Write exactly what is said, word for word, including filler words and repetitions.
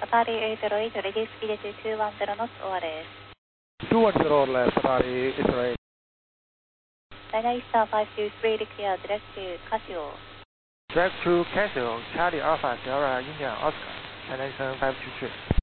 Safari eight zero eight, ready speed two one zero knots, O R S. two one zero left, Safari eight zero eight. China Eastern five two three, clear, direct to Casio. Direct to Casio, Charlie Alpha Sierra India Oscar, China Eastern five two three.